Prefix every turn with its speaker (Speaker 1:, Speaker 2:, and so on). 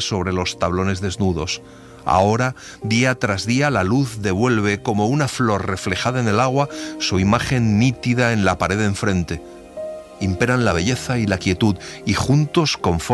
Speaker 1: sobre los tablones desnudos. Ahora, día tras día, la luz devuelve, como una flor reflejada en el agua, su imagen nítida en la pared enfrente. Imperan la belleza y la quietud, y juntos conforman